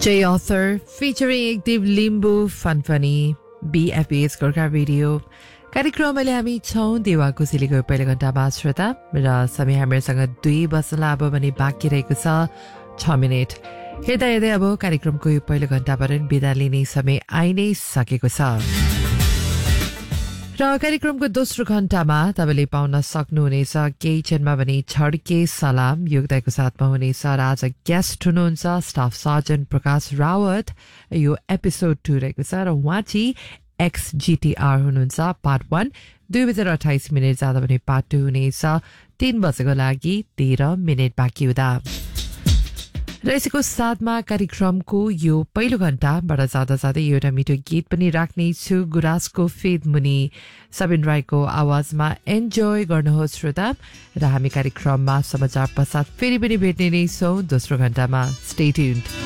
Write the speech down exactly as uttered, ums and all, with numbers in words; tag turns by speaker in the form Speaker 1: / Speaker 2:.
Speaker 1: J Author featuring Ekdeep Limbu Funfunny B F B's Gorka Radio कार्यक्रमले हामी छौं देवाको सिलीको पहिलो घण्टामा श्रोता र समय हामीसँग दुई बज्न अब भने बाँकी रहेको छ छ मिनेट हेर्दा हेर्दै अब कार्यक्रमको यो पहिलो घण्टाबाट बिदा लिने समय आइ नै सकेको छ र कार्यक्रमको दोस्रो घण्टामा तपाईले पाउन सक्नुहुनेछ केही क्षणमा भने छड्के सलाम योगदायको साथमा हुनेछ र आज गेस्ट हुनुहुन्छ स्टाफ सर्जन प्रकाश रावत यो एपिसोड टू रहेको छ र उहाँ चाहिँ एक्स जीटीआर हुनुहुन्छ पार्ट वन दुई बजेर अठाइस मिनट जाँदा भने पार्ट टू हुनेछ तीन बजेको लागि तेह्र मिनट बाँकी हुँदा र यसको साथमा कार्यक्रमको यो पहिलो घण्टाबाट जाँदा जाँदै एउटा मिठो गीत पनि राख्ने छु गुराँसको फेद मुनि सबिन राईको आवाजमा एन्जोय गर्नुहोस् श्रोता र हामी कार्यक्रममा समाचार पश्चात फेरि पनि भेट्ने नै छौँ दोस्रो घण्टामा स्टे ट्युन्ड